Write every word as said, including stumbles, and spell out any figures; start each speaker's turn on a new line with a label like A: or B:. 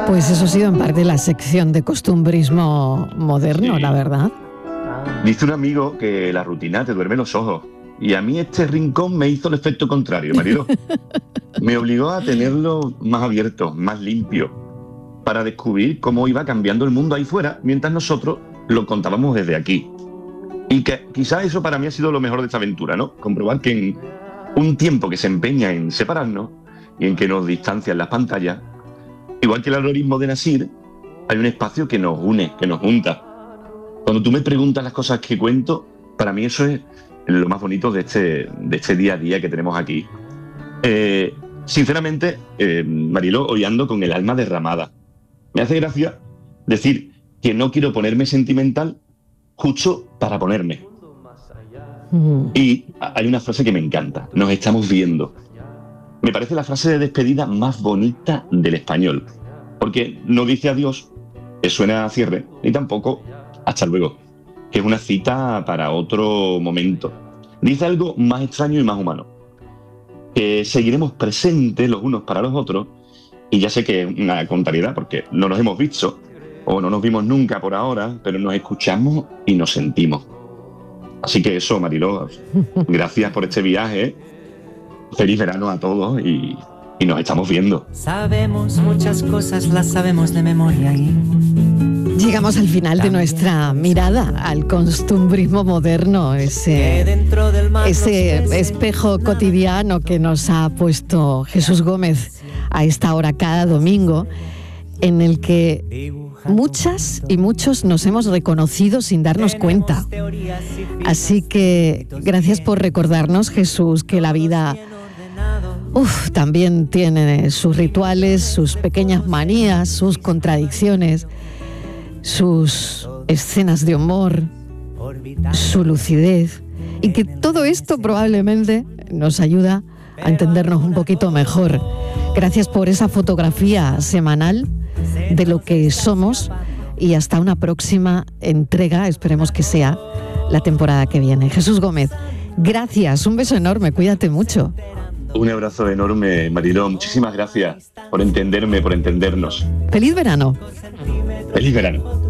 A: Pues eso ha sido en parte la sección de costumbrismo moderno, sí. La verdad.
B: Dice un amigo que la rutina te duerme los ojos. Y a mí este rincón me hizo el efecto contrario, Mariló. Me obligó a tenerlo más abierto, más limpio, para descubrir cómo iba cambiando el mundo ahí fuera, mientras nosotros lo contábamos desde aquí. Y que quizás eso para mí ha sido lo mejor de esta aventura, ¿no? Comprobar que en un tiempo que se empeña en separarnos y en que nos distancian las pantallas, igual que el algoritmo de Nasir, hay un espacio que nos une, que nos junta. Cuando tú me preguntas las cosas que cuento, para mí eso es lo más bonito de este, de este día a día que tenemos aquí. Eh, sinceramente, eh, Mariló, hoy ando con el alma derramada. Me hace gracia decir que no quiero ponerme sentimental justo para ponerme. Mm. Y hay una frase que me encanta: nos estamos viendo. Me parece la frase de despedida más bonita del español, porque no dice adiós, que suena a cierre, ni tampoco hasta luego, que es una cita para otro momento. Dice algo más extraño y más humano, que seguiremos presentes los unos para los otros, y ya sé que es una contrariedad porque no nos hemos visto o no nos vimos nunca por ahora, pero nos escuchamos y nos sentimos. Así que eso, Mariló, gracias por este viaje. Feliz verano a todos y, y nos estamos viendo.
C: Sabemos muchas cosas, las sabemos de memoria y...
A: Llegamos al final de nuestra mirada al costumbrismo moderno, ese, ese espejo cotidiano que nos ha puesto Jesús Gómez a esta hora cada domingo, en el que muchas y muchos nos hemos reconocido sin darnos cuenta. Así que gracias por recordarnos, Jesús, que la vida uf, también tiene sus rituales, sus pequeñas manías, sus contradicciones, sus escenas de humor, su lucidez, y que todo esto probablemente nos ayuda a entendernos un poquito mejor. Gracias por esa fotografía semanal de lo que somos, y hasta una próxima entrega, esperemos que sea la temporada que viene. Jesús Gómez, gracias, un beso enorme, cuídate mucho.
B: Un abrazo enorme, Mariló, muchísimas gracias por entenderme, por entendernos.
A: ¡Feliz verano!
B: ¡Feliz verano!